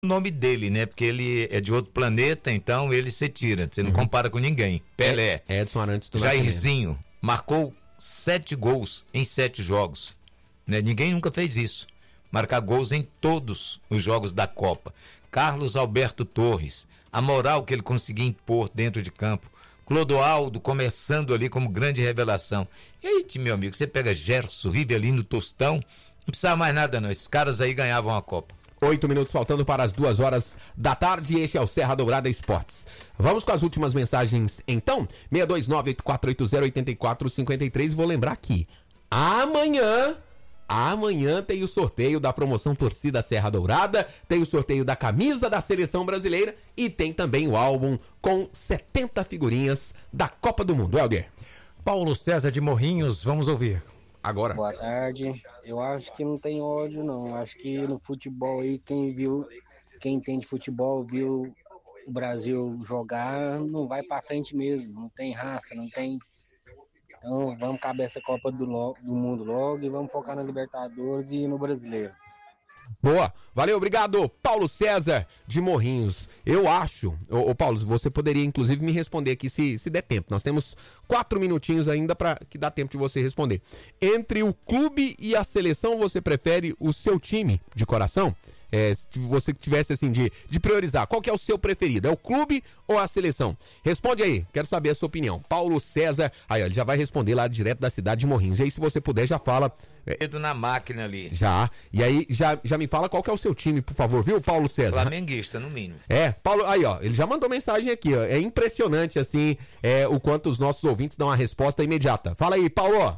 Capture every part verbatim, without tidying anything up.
o nome dele, né? Porque ele é de outro planeta, então ele se tira. Você não uhum. compara com ninguém. Pelé. É, Edson Arantes do Jairzinho marcou sete gols em sete jogos. Né? Ninguém nunca fez isso. Marcar gols em todos os jogos da Copa. Carlos Alberto Torres, a moral que ele conseguia impor dentro de campo. Clodoaldo começando ali como grande revelação. E aí, meu amigo, você pega Gerson, Rivelino, Tostão, não precisava mais nada não. Esses caras aí ganhavam a Copa. Oito minutos faltando para as duas horas da tarde. Este é o Serra Dourada Esportes. Vamos com as últimas mensagens então. seis dois nove, oito quatro oito zero, oito quatro cinco três. Vou lembrar aqui. Amanhã, amanhã tem o sorteio da promoção Torcida Serra Dourada. Tem o sorteio da camisa da Seleção Brasileira. E tem também o álbum com setenta figurinhas da Copa do Mundo. Helder. Paulo César de Morrinhos, vamos ouvir. Agora. Boa tarde. Eu acho que não tem ódio, não. Acho que no futebol aí, quem viu, quem entende futebol, viu o Brasil jogar, não vai pra frente mesmo. Não tem raça, não tem. Então vamos caber essa Copa do, lo... do Mundo logo e vamos focar na Libertadores e no Brasileiro. Boa, valeu, obrigado, Paulo César de Morrinhos. Eu acho, ô, ô Paulo, você poderia inclusive me responder aqui se, se der tempo. Nós temos quatro minutinhos ainda para que dá tempo de você responder. Entre o clube e a seleção, você prefere o seu time de coração? É, se você tivesse assim de, de priorizar, qual que é o seu preferido? É o clube ou a seleção? Responde aí, quero saber a sua opinião. Paulo César, aí ó, ele já vai responder lá direto da cidade de Morrinhos. E aí se você puder já fala. Dedo na máquina ali. Já, e aí já, já me fala qual que é o seu time, por favor, viu, Paulo César? Flamenguista, no mínimo. É, Paulo, aí ó, ele já mandou mensagem aqui, ó. É impressionante assim, é, o quanto os nossos ouvintes dão uma resposta imediata. Fala aí, Paulo.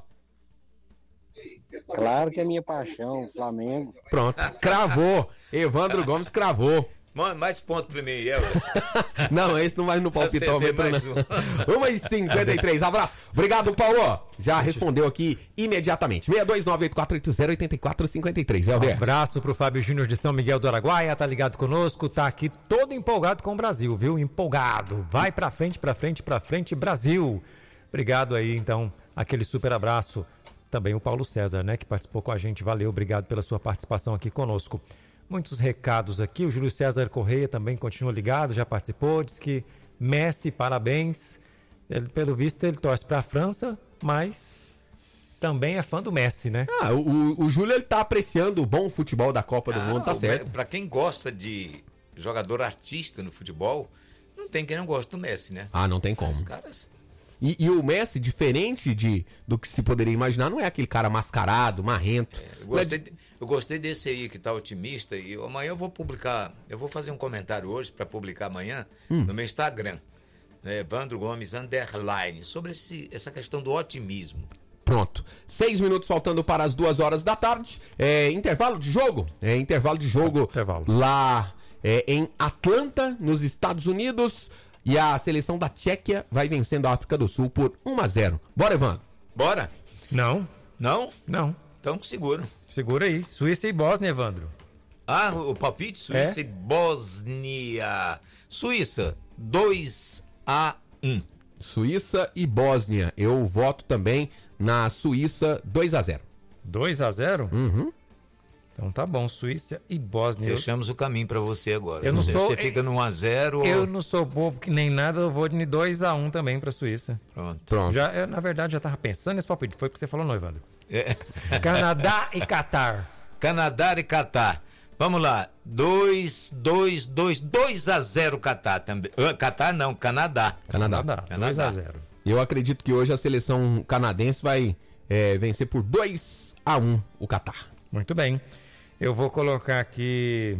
Claro que é minha paixão, Flamengo. Pronto, cravou. Evandro Gomes cravou. Mano, mais ponto pra mim, Helder. Não, esse não vai no palpitômetro, né? uma e cinquenta e três, abraço. Obrigado, Paulo. Já respondeu aqui imediatamente. seis dois nove, oito quatro oito zero, oito quatro cinco três, Helder. Um abraço pro Fábio Júnior de São Miguel do Araguaia, tá ligado conosco, tá aqui todo empolgado com o Brasil, viu? Empolgado. Vai pra frente, pra frente, pra frente, Brasil. Obrigado aí, então, aquele super abraço. Também o Paulo César, né, que participou com a gente. Valeu, obrigado pela sua participação aqui conosco. Muitos recados aqui. O Júlio César Correia também continua ligado, já participou. Diz que Messi, parabéns. Ele, pelo visto, ele torce para a França, mas também é fã do Messi, né? Ah, o, o Júlio ele tá apreciando o bom futebol da Copa do ah, Mundo, tá certo. Para quem gosta de jogador artista no futebol, não tem quem não gosta do Messi, né? Ah, não tem como. Os caras... E, e o Messi, diferente de, do que se poderia imaginar, não é aquele cara mascarado, marrento. É, eu, gostei, de, eu gostei desse aí que tá otimista e eu, amanhã eu vou publicar, eu vou fazer um comentário hoje para publicar amanhã hum. no meu Instagram, né, Evandro Gomes Underline, sobre esse, essa questão do otimismo. Pronto. Seis minutos faltando para as duas horas da tarde. É, intervalo de jogo? É intervalo de jogo intervalo. lá é, em Atlanta, nos Estados Unidos. E a seleção da Tchequia vai vencendo a África do Sul por um a zero. Bora, Evandro? Bora? Não. Não? Não. Então segura. Segura aí. Suíça e Bósnia, Evandro. Ah, o palpite? Suíça é? e Bósnia. Suíça, dois a um. Suíça e Bósnia. Eu voto também na Suíça dois a zero. dois a zero? Uhum. Então tá bom, Suíça e Bósnia. Fechamos o caminho pra você agora. Eu não você, sou, você fica no um a zero. Eu ou... não sou bobo que nem nada, eu vou de dois a um também pra Suíça. Pronto. Pronto. Já, eu, na verdade, já tava pensando nesse palpite. Foi porque você falou, não, Evandro. É. Canadá e Catar. Canadá e Catar. Vamos lá. dois, dois, dois, dois a zero Catar também. Uh, Catar não, Canadá. Canadá. Canadá. dois a zero. Eu acredito que hoje a seleção canadense vai é, vencer por dois a um o Catar. Muito bem. Eu vou colocar aqui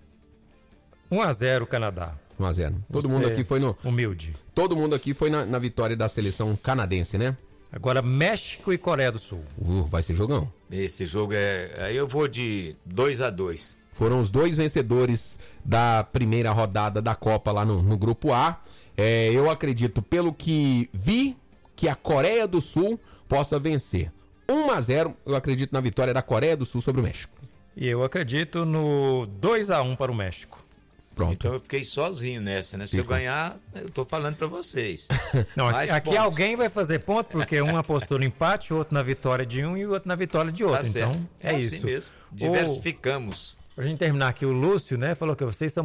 um a zero Canadá. um a zero. Todo Você mundo aqui foi no... Humilde. Todo mundo aqui foi na, na vitória da seleção canadense, né? Agora México e Coreia do Sul. Uh, vai ser jogão. Esse jogo é... Aí eu vou de dois a dois. Foram os dois vencedores da primeira rodada da Copa lá no, no Grupo A. É, eu acredito, pelo que vi, que a Coreia do Sul possa vencer. um a zero, eu acredito na vitória da Coreia do Sul sobre o México. E eu acredito no dois a um para o México. Pronto. Então eu fiquei sozinho nessa, né? Se Fico. eu ganhar, eu tô falando pra vocês. Não, aqui, aqui alguém vai fazer ponto, porque um apostou no empate, o outro na vitória de um e o outro na vitória de outro. Tá então, é, é assim isso. Mesmo. Diversificamos. Pra gente terminar aqui, o Lúcio, né, falou que vocês são